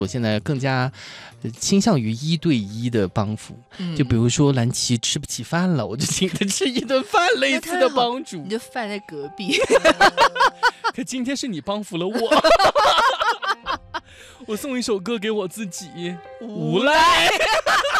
我现在更加倾向于1对1的帮扶，就比如说蓝琪吃不起饭了，我就请他吃一顿饭，类似的帮助。 你就饭在隔壁。 可今天是你帮扶了我。我送一首歌给我自己，无赖。